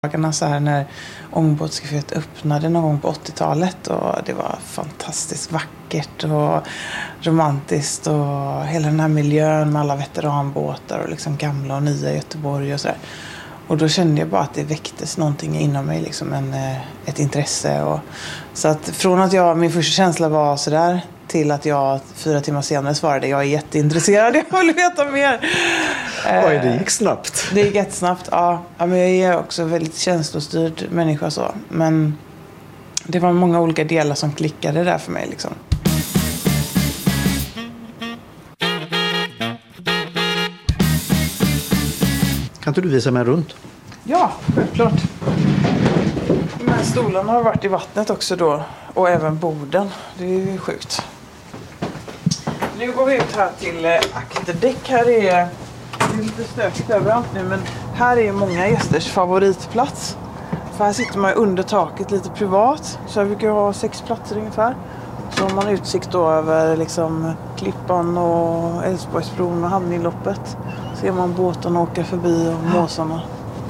Så här när ångbåtscaféet öppnade någon gång på 80-talet, och det var fantastiskt vackert och romantiskt, och hela den här miljön med alla veteranbåtar och liksom gamla och nya i Göteborg och sådär. Och då kände jag bara att det väcktes någonting inom mig, liksom ett intresse. Och, så att från att min första känsla var sådär till att jag 4 timmar senare svarade jag är jätteintresserad, jag vill veta mer. Oj, det gick snabbt. Det gick jättesnabbt, ja. Men jag är också väldigt känslostyrd människa så. Men det var många olika delar som klickade där för mig liksom. Kan inte du visa mig runt? Ja, självklart. De här stolarna har varit i vattnet också då. Och även borden. Det är ju sjukt. Nu går vi ut här till akterdäck. Här är lite stökigt överallt nu. Men här är många gästers favoritplats. För här sitter man under taket lite privat. Så jag brukar ha 6 platser ungefär. Så har man utsikt då över liksom Klippan och Älvsborgsbron och hamninloppet. Ser man båtarna åka förbi och måsarna.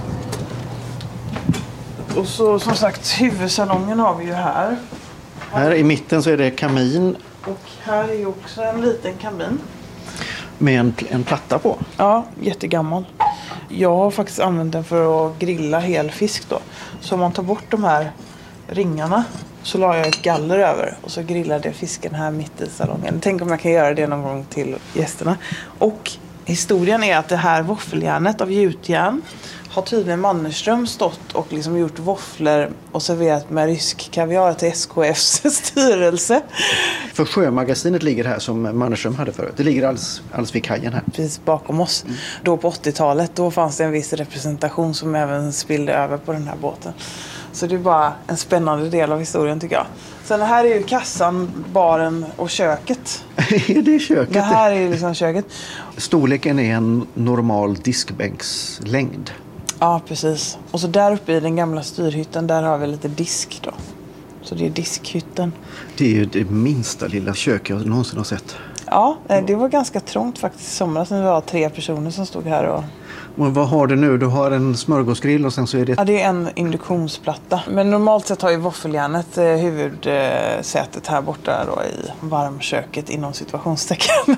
Och så som sagt, huvudsalongen har vi ju här. Här i mitten så är det kamin. Och här är ju också en liten kamin. Med en platta på. Ja, jättegammal. Jag har faktiskt använt den för att grilla helfisk då. Så om man tar bort de här ringarna så la jag ett galler över. Och så grillade jag fisken här mitt i salongen. Tänk om jag kan göra det någon gång till gästerna. Och historien är att det här våffeljärnet av gjutjärn har tydligen Mannerström stått och liksom gjort våfflor och serverat med rysk kaviar till SKFs styrelse. För sjömagasinet ligger här som Mannerström hade förut. Det ligger alls vid kajen här. Precis bakom oss. Då på 80-talet, då fanns det en viss representation som även spillde över på den här båten. Så det är bara en spännande del av historien tycker jag. Sen här är ju kassan, baren och köket. Är det köket? Det här är liksom köket. Storleken är en normal diskbänkslängd. Ja, precis. Och så där uppe i den gamla styrhytten, där har vi lite disk då. Så det är diskhytten. Det är ju det minsta lilla kök jag någonsin har sett. Ja, det var ganska trångt faktiskt i somras när det var 3 personer som stod här och... Men vad har du nu? Du har en smörgåsgrill och sen så är det... Ja, det är en induktionsplatta. Men normalt sett har ju våffeljärnet huvudsätet här borta då i varmköket inom situationstecken.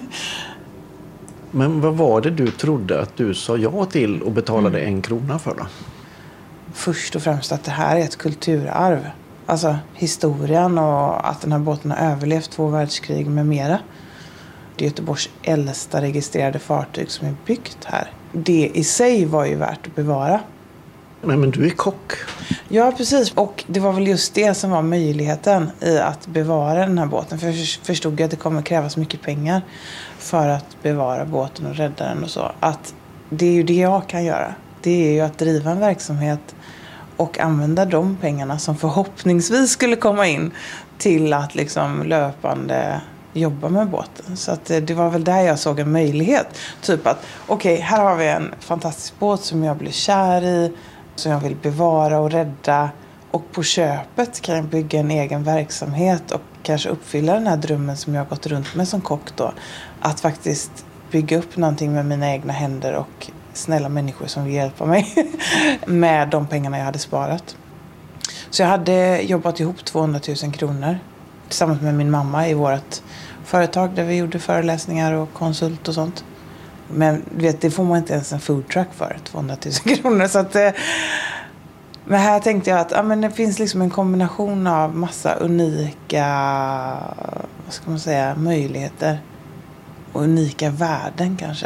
Men vad var det du trodde att du sa ja till och betalade 1 krona för då? Först och främst att det här är ett kulturarv. Alltså historien och att den här båten har överlevt 2 världskrig med mera. Det är Göteborgs äldsta registrerade fartyg som är byggt här. Det i sig var ju värt att bevara. Men du är kock. Ja, precis. Och det var väl just det som var möjligheten i att bevara den här båten. För jag förstod att det kommer krävas mycket pengar för att bevara båten och rädda den och så. Att det är ju det jag kan göra. Det är ju att driva en verksamhet och använda de pengarna som förhoppningsvis skulle komma in till att liksom löpande jobba med båten. Så att det var väl där jag såg en möjlighet. Typ att okej, här har vi en fantastisk båt som jag blir kär i, som jag vill bevara och rädda. Och på köpet kan jag bygga en egen verksamhet och kanske uppfylla den här drömmen som jag har gått runt med som kock då. Att faktiskt bygga upp någonting med mina egna händer och snälla människor som vill hjälpa mig med de pengarna jag hade sparat. Så jag hade jobbat ihop 200 000 kronor tillsammans med min mamma i vårt företag där vi gjorde föreläsningar och konsult och sånt. Men det får man inte ens en foodtruck för, 200 000 kronor. Så att, men här tänkte jag att men det finns liksom en kombination av massa unika, vad ska man säga, möjligheter och unika värden kanske.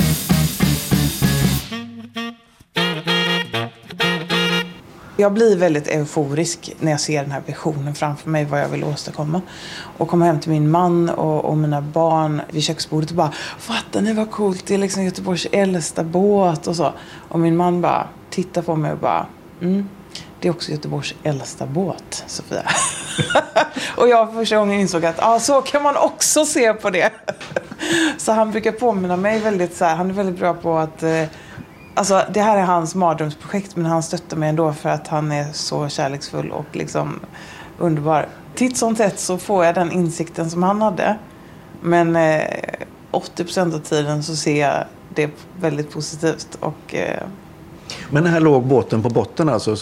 Jag blir väldigt euforisk när jag ser den här visionen framför mig, vad jag vill åstadkomma. Och kommer hem till min man och mina barn vid köksbordet och bara, fattar ni vad coolt, det är liksom Göteborgs äldsta båt och så. Och min man bara tittar på mig och bara, det är också Göteborgs äldsta båt, Sofia. Och jag första gången insåg att så kan man också se på det. Så han brukar påminna mig väldigt så här, han är väldigt bra på att... Alltså det här är hans mardrömsprojekt, men han stöttar mig ändå för att han är så kärleksfull och liksom underbar. Titt som tätt så får jag den insikten som han hade. Men 80% av tiden så ser jag det väldigt positivt. Och, Men här låg båten på botten alltså?